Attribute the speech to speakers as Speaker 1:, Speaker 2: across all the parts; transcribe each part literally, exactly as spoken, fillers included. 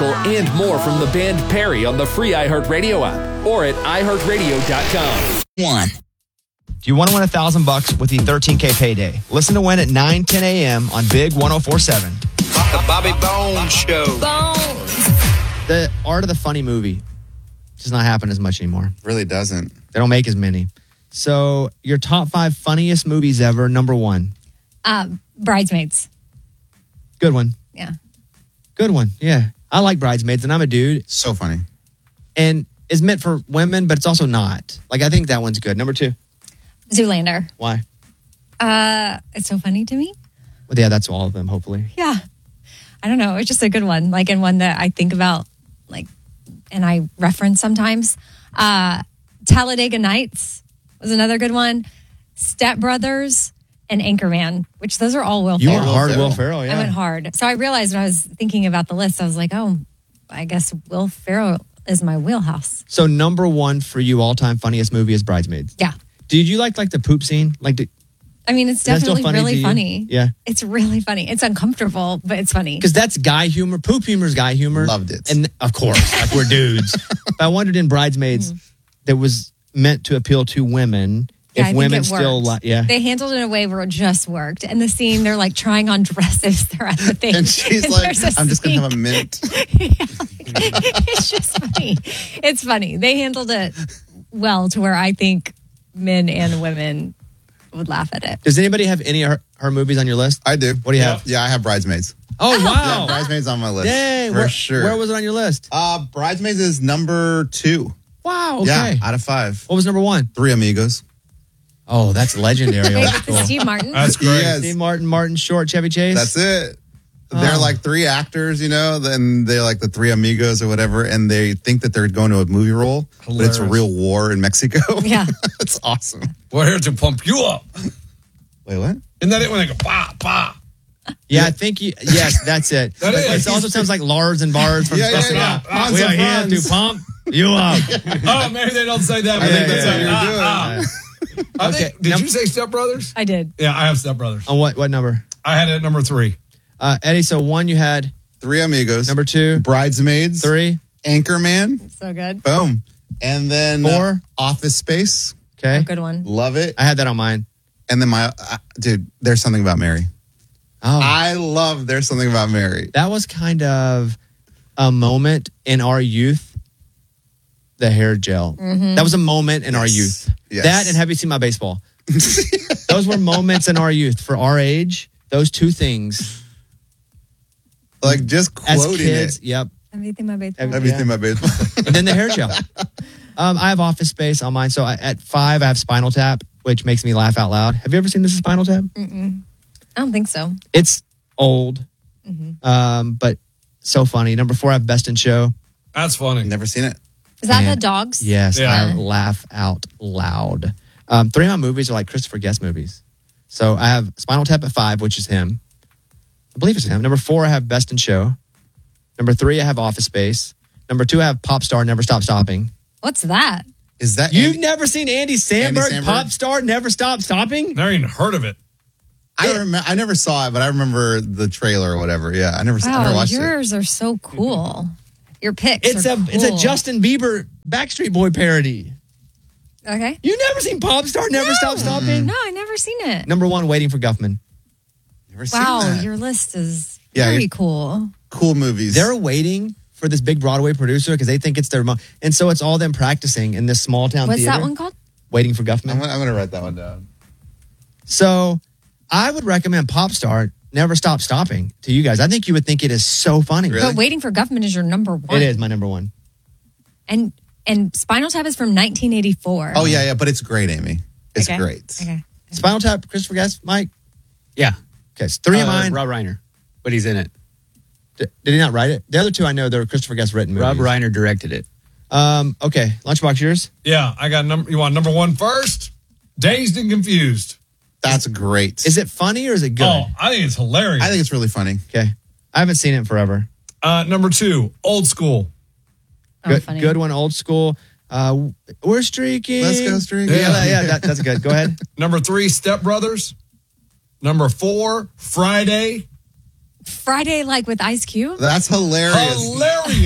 Speaker 1: Miracle, and more from the band Perry on the free iHeartRadio app or at i heart radio dot com.
Speaker 2: One.
Speaker 3: Do you want to win a thousand bucks with the thirteen K payday? Listen to Win at nine ten a.m. on Big one oh four seven.
Speaker 4: The Bobby Bones Show.
Speaker 5: Bones.
Speaker 3: The art of the funny movie does not happen as much anymore.
Speaker 6: Really doesn't.
Speaker 3: They don't make as many. So your top five funniest movies ever, number one.
Speaker 5: Uh, Bridesmaids.
Speaker 3: Good one.
Speaker 5: Yeah.
Speaker 3: Good one. Yeah. I like Bridesmaids, and I'm a dude.
Speaker 6: So funny.
Speaker 3: And it's meant for women, but it's also not. Like, I think that one's good. Number two.
Speaker 5: Zoolander.
Speaker 3: Why?
Speaker 5: Uh, it's so funny to me.
Speaker 3: Well, yeah, that's all of them, hopefully.
Speaker 5: Yeah. I don't know. It's just a good one. Like, and one that I think about, like, and I reference sometimes. Uh, Talladega Nights was another good one. Step Brothers and Anchorman, which those are all Will
Speaker 3: You
Speaker 5: Ferrell.
Speaker 3: went hard, Will Ferrell, yeah.
Speaker 5: I went hard. So I realized when I was thinking about the list, I was like, oh, I guess Will Ferrell is my wheelhouse.
Speaker 3: So number one for you all-time funniest movie is Bridesmaids.
Speaker 5: Yeah.
Speaker 3: Did you like like the poop scene? Like, did,
Speaker 5: I mean, it's
Speaker 3: is that still
Speaker 5: definitely
Speaker 3: funny to
Speaker 5: really
Speaker 3: you?
Speaker 5: funny.
Speaker 3: Yeah.
Speaker 5: It's really funny. It's uncomfortable, but it's funny.
Speaker 3: Because that's guy humor. Poop humor is guy humor.
Speaker 6: Loved it.
Speaker 3: And of course, like we're dudes. But I wondered in Bridesmaids that was meant to appeal to women.
Speaker 5: Yeah, I
Speaker 3: if
Speaker 5: think
Speaker 3: women
Speaker 5: it
Speaker 3: still
Speaker 5: worked.
Speaker 3: like, yeah.
Speaker 5: They handled it in a way where it just worked. And the scene, they're like trying on dresses. They're at the thing.
Speaker 6: And she's
Speaker 5: And
Speaker 6: like,
Speaker 5: there's a
Speaker 6: I'm just going to have a
Speaker 5: sink.
Speaker 6: mint.
Speaker 5: It's just funny. It's funny. They handled it well to where I think men and women would laugh at it.
Speaker 3: Does anybody have any of her, her movies on your list?
Speaker 6: I do.
Speaker 3: What do you have?
Speaker 6: Yeah, I have Bridesmaids.
Speaker 3: Oh,
Speaker 6: Yeah,
Speaker 3: wow.
Speaker 6: Bridesmaids on my list.
Speaker 3: Dang.
Speaker 6: For
Speaker 3: Where,
Speaker 6: sure.
Speaker 3: where was it on your list?
Speaker 6: Uh, Bridesmaids is number two.
Speaker 3: Wow. Okay.
Speaker 6: Yeah, out of five.
Speaker 3: What was number one?
Speaker 6: Three Amigos.
Speaker 3: Oh, that's legendary.
Speaker 5: Wait,
Speaker 3: old
Speaker 5: with the
Speaker 3: school.
Speaker 5: Steve Martin?
Speaker 7: That's great.
Speaker 6: Yes.
Speaker 3: Steve Martin, Martin Short, Chevy Chase.
Speaker 6: That's it. They're
Speaker 3: Oh.
Speaker 6: like three actors, you know, then they're like the three amigos or whatever, and they think that they're going to a movie role, but it's a
Speaker 7: Hilarious.
Speaker 6: real war in Mexico.
Speaker 5: Yeah.
Speaker 6: It's awesome.
Speaker 7: We're here to pump you up.
Speaker 6: Wait, what?
Speaker 7: Isn't that it when they go, bah, bah?
Speaker 3: Yeah, I think you, yes, that's it.
Speaker 7: That is.
Speaker 3: It also sounds like Lars and Bars from
Speaker 6: Yeah, yeah,
Speaker 3: Special
Speaker 6: yeah.
Speaker 3: Ops.
Speaker 6: Hans
Speaker 3: We are
Speaker 6: and
Speaker 3: here
Speaker 6: Franz.
Speaker 3: to pump you up.
Speaker 7: Oh, maybe they don't say that.
Speaker 6: I
Speaker 7: but
Speaker 6: think
Speaker 7: they
Speaker 6: that's
Speaker 7: say,
Speaker 6: what you're
Speaker 7: ah,
Speaker 6: doing.
Speaker 7: ah. I
Speaker 3: Okay,
Speaker 7: think, did
Speaker 3: num-
Speaker 7: you say Step Brothers?
Speaker 5: I did.
Speaker 7: Yeah, I have Step Brothers.
Speaker 3: On what, what number?
Speaker 7: I had it at number three.
Speaker 3: Uh, Eddie, so one you had,
Speaker 6: Three amigos.
Speaker 3: number two,
Speaker 6: Bridesmaids.
Speaker 3: three,
Speaker 6: Anchorman.
Speaker 5: So good.
Speaker 6: Boom. And then
Speaker 3: Four.
Speaker 6: uh, Office Space.
Speaker 3: okay.
Speaker 5: A good one.
Speaker 6: Love it.
Speaker 3: I had that on mine.
Speaker 6: And then my, uh, dude, There's Something About Mary.
Speaker 3: Oh,
Speaker 6: I love There's Something About Mary.
Speaker 3: that was kind of a moment in our youth. The hair gel. That was a moment in our
Speaker 6: Yes.
Speaker 3: youth.
Speaker 6: Yes.
Speaker 3: That and Have You Seen My Baseball? Those were moments in our youth. For our age, those two things.
Speaker 6: Like just
Speaker 3: As
Speaker 6: quoting
Speaker 3: kids,
Speaker 6: it.
Speaker 3: yep.
Speaker 5: Everything my baseball.
Speaker 3: Every-
Speaker 6: Everything
Speaker 3: Yeah.
Speaker 6: about baseball.
Speaker 3: And then the hair gel. Um, I have Office Space on mine. So I, at five, I have Spinal Tap, which makes me laugh out loud. Have you ever seen this Spinal Tap?
Speaker 5: I don't think so.
Speaker 3: It's old, um, but so funny. Number four, I have Best in Show.
Speaker 7: That's funny.
Speaker 6: Never seen it.
Speaker 5: Is that
Speaker 3: Man.
Speaker 5: the dogs?
Speaker 3: Yes,
Speaker 7: Yeah.
Speaker 3: I laugh out loud. Um, three of my movies are like Christopher Guest movies. So I have Spinal Tap at five, which is him. I believe it's him. Number four, I have Best in Show. Number three, I have Office Space. Number two, I have Pop Star, Never Stop Stopping.
Speaker 5: What's that?
Speaker 6: Is that
Speaker 3: You've
Speaker 6: Andy-
Speaker 3: never seen Andy Samberg,
Speaker 6: Andy Samberg?
Speaker 3: Pop Star, Never Stop Stopping?
Speaker 7: Never even heard of it.
Speaker 6: I remember. I never saw it, but I remember the trailer or whatever. Yeah, I never. I never
Speaker 5: Wow,
Speaker 6: watched it.
Speaker 5: yours are so cool. Your picks
Speaker 3: It's
Speaker 5: are
Speaker 3: a it's a
Speaker 5: cool.
Speaker 3: Justin Bieber Backstreet Boy parody.
Speaker 5: Okay.
Speaker 3: You never seen Pop Star, Never Stop Stopping?
Speaker 5: No, I never seen it.
Speaker 3: Number one, Waiting for Guffman.
Speaker 6: Never seen
Speaker 5: Wow,
Speaker 6: that.
Speaker 5: your list is
Speaker 6: Yeah,
Speaker 5: very
Speaker 6: you're-
Speaker 5: cool.
Speaker 6: Cool movies.
Speaker 3: They're waiting for this big Broadway producer because they think it's their mom. And so it's all them practicing in this small town
Speaker 5: What's
Speaker 3: theater.
Speaker 5: that one called?
Speaker 3: Waiting for
Speaker 6: I'm
Speaker 3: Guffman.
Speaker 6: gonna, I'm gonna write that one down.
Speaker 3: So I would recommend Pop Star, Never Stop Stopping to you guys. I think you would think it is so funny.
Speaker 6: Really?
Speaker 5: But Waiting for Guffman is your number one.
Speaker 3: It is my number one.
Speaker 5: And and Spinal Tap is from nineteen eighty-four.
Speaker 6: Oh yeah, yeah, but it's great, Amy. It's
Speaker 5: Okay.
Speaker 6: great.
Speaker 5: Okay.
Speaker 3: Spinal Tap, Christopher Guest, Mike?
Speaker 8: Yeah.
Speaker 3: Okay, so three of
Speaker 8: Uh,
Speaker 3: mine.
Speaker 8: Rob Reiner. But he's in it.
Speaker 3: D- did he not write it? The other two I know they're Christopher Guest written movies.
Speaker 8: Rob Reiner directed it.
Speaker 3: Um, okay, Lunchbox, yours?
Speaker 7: Yeah, I got number. You want number one first? Dazed and Confused.
Speaker 6: That's great.
Speaker 3: Is it funny or is it good?
Speaker 7: Oh, I think it's hilarious.
Speaker 6: I think it's really funny.
Speaker 3: Okay. I haven't seen it in forever.
Speaker 7: uh, number two, Old School.
Speaker 5: Oh,
Speaker 3: Good,
Speaker 5: funny.
Speaker 3: good one, old school. Uh, we're streaking.
Speaker 6: Let's go streaking.
Speaker 3: Yeah, yeah, yeah that, that's good. Go ahead.
Speaker 7: Number three, Step Brothers. Number four, Friday.
Speaker 5: Friday, like with Ice Cube.
Speaker 6: That's hilarious.
Speaker 7: Hilarious.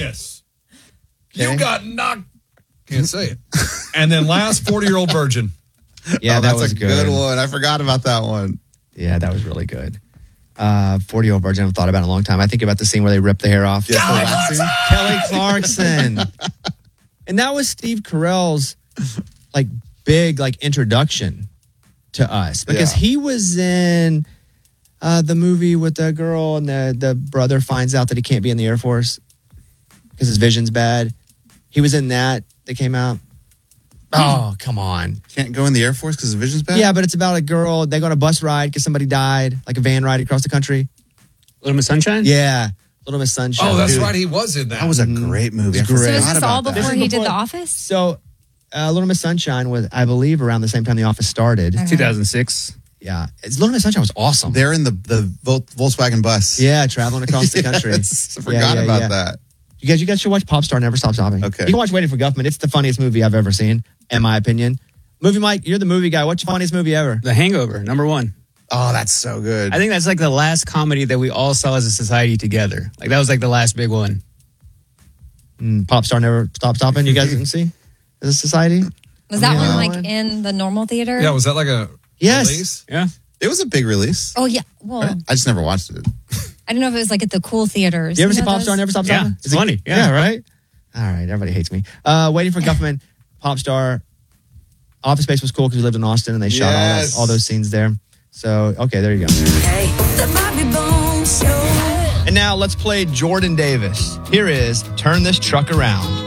Speaker 7: You
Speaker 3: Okay.
Speaker 7: got knocked. Can't say it. And then last forty-year-old virgin.
Speaker 3: Yeah,
Speaker 6: Oh,
Speaker 3: that
Speaker 6: that's
Speaker 3: was
Speaker 6: a
Speaker 3: good.
Speaker 6: good one. I forgot about that one.
Speaker 3: Yeah, that was really good. Uh, forty-year-old virgin. I've thought about it a long time. I think about the scene where they rip the hair off.
Speaker 6: Yes, the last scene.
Speaker 3: Kelly Clarkson. And that was Steve Carell's like big like introduction to us because
Speaker 6: Yeah.
Speaker 3: he was in uh, the movie with the girl and the, the brother finds out that he can't be in the Air Force because his vision's bad. He was in that that came out. Oh, come on.
Speaker 6: Can't go in the Air Force because the vision's bad?
Speaker 3: Yeah, but it's about a girl. They go on a bus ride because somebody died, like a van ride across the country.
Speaker 8: Little Miss Sunshine?
Speaker 3: Yeah. Little Miss Sunshine.
Speaker 7: Oh, that's
Speaker 3: Dude.
Speaker 7: right. He was in that.
Speaker 6: That was a great movie. I
Speaker 3: It's great.
Speaker 5: So
Speaker 6: forgot
Speaker 5: is this
Speaker 6: about
Speaker 5: all
Speaker 6: that.
Speaker 5: before
Speaker 3: This is
Speaker 5: he did
Speaker 3: before-
Speaker 5: The Office?
Speaker 3: So, uh, Little Miss Sunshine was, I believe, around the same time The Office started.
Speaker 5: Okay.
Speaker 8: two thousand six.
Speaker 3: Yeah. It's, Little Miss Sunshine was awesome.
Speaker 6: They're in the, the Vol- Volkswagen bus.
Speaker 3: Yeah, traveling across the country.
Speaker 6: Yes, I
Speaker 3: Yeah,
Speaker 6: forgot
Speaker 3: yeah,
Speaker 6: about
Speaker 3: yeah.
Speaker 6: that.
Speaker 3: You guys, you guys should watch Popstar Never Stop Stopping.
Speaker 6: Okay.
Speaker 3: You can watch Waiting for Guffman. It's the funniest movie I've ever seen, in my opinion. Movie Mike, you're the movie guy. What's your funniest movie ever?
Speaker 8: The Hangover, number one.
Speaker 6: Oh, that's so good.
Speaker 8: I think that's like the last comedy that we all saw as a society together. Like that was like the last big one.
Speaker 3: Mm, Popstar Never Stop Stopping. You guys didn't see? As a society?
Speaker 5: Was that
Speaker 3: Yeah.
Speaker 5: one like in the normal theater?
Speaker 7: Yeah, was that like a
Speaker 3: Yes.
Speaker 7: release?
Speaker 8: Yeah.
Speaker 6: It was a big release.
Speaker 5: Oh, yeah. Well,
Speaker 6: I just never watched it.
Speaker 5: I don't know if it was like at the cool theaters.
Speaker 3: You ever see
Speaker 5: know
Speaker 3: Popstar
Speaker 5: those?
Speaker 3: Never Stop
Speaker 8: Yeah,
Speaker 3: Stopping?
Speaker 8: it's
Speaker 3: Is it-
Speaker 8: funny. Yeah.
Speaker 3: right? All right, everybody hates me. Uh, Waiting for Guffman, Popstar. Office Space was cool because we lived in Austin and they shot all, that,
Speaker 6: Yes.
Speaker 3: all those scenes there. So, okay, there you go.
Speaker 2: Hey, the Bobby Bones Show.
Speaker 3: And now let's play Jordan Davis. Here is Turn This Truck Around.